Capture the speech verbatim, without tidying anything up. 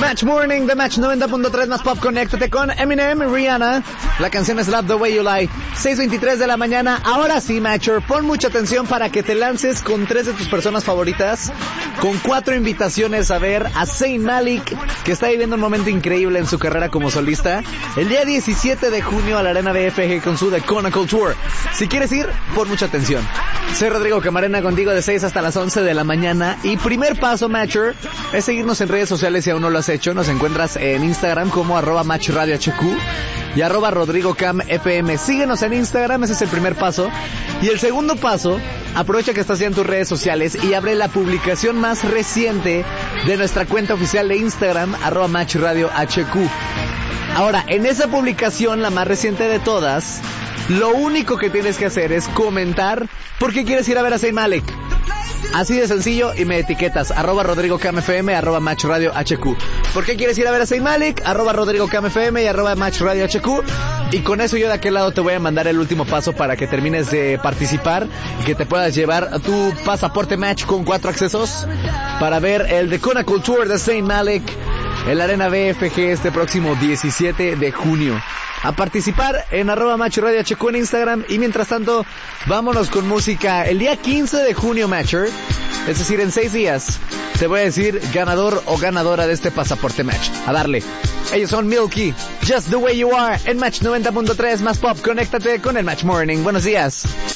Match Morning de Match noventa punto tres más Pop. Conéctate con Eminem y Rihanna. La canción es Love the Way You Lie. seis veintitrés de la mañana. Ahora sí, Matcher, pon mucha atención para que te lances con tres de tus personas favoritas, con cuatro invitaciones a ver a Zayn Malik, que está viviendo un momento increíble en su carrera como solista, el día diecisiete de junio a la Arena B F G con su The Chronicle Tour. Si quieres ir, pon mucha atención. Soy Rodrigo Camarena contigo de seis hasta las once de la mañana. Y primer paso, Matcher, es seguirnos en redes sociales si aún no lo has hecho. Nos encuentras en Instagram como arroba Match Radio H Q y arroba Rodrigo Cam F M. Síguenos en Instagram, ese es el primer paso. Y el segundo paso, aprovecha que estás ya en tus redes sociales y abre la publicación más reciente de nuestra cuenta oficial de Instagram, arroba Match Radio H Q. Ahora, en esa publicación, la más reciente de todas, lo único que tienes que hacer es comentar por qué quieres ir a ver a Zayn Malik. Así de sencillo, y me etiquetas, arroba Rodrigo Cam F M, arroba Match Radio H Q. ¿Por qué quieres ir a ver a Zayn Malik? Arroba Rodrigo Cam F M y arroba Match Radio H Q. Y con eso yo de aquel lado te voy a mandar el último paso para que termines de participar, que te puedas llevar tu pasaporte Match con cuatro accesos para ver el The Chronicle Tour de Zayn Malik en la Arena B F G este próximo diecisiete de junio. A participar en arroba Match Radio H Q en Instagram. Y mientras tanto, vámonos con música. El día quince de junio, Matcher, es decir, en seis días, te voy a decir ganador o ganadora de este pasaporte Match. A darle. Ellos son Milky, Just the Way You Are, en Match noventa punto tres más Pop. Conéctate con el Match Morning. Buenos días.